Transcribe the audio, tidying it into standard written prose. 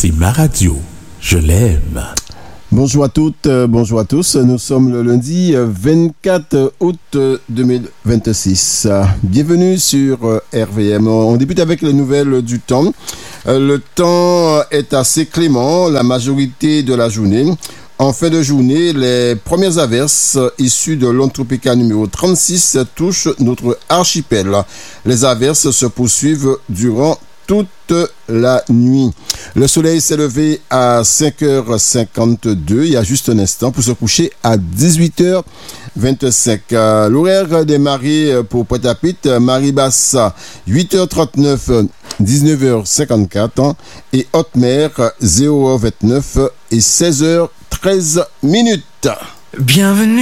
C'est ma radio. Je l'aime. Bonjour à toutes, bonjour à tous. Nous sommes le lundi 24 août 2026. Bienvenue sur RVM. On débute avec les nouvelles du temps. Le temps est assez clément la majorité de la journée. En fin de journée, les premières averses issues de l'onde tropicale numéro 36 touchent notre archipel. Les averses se poursuivent durant toute la nuit. Le soleil s'est levé à 5h52 il y a juste un instant pour se coucher à 18h25. L'horaire des marées pour Pointe-à-Pitre, marée basse 8h39, 19h54 et haute mer 0h29 et 16h13. Bienvenue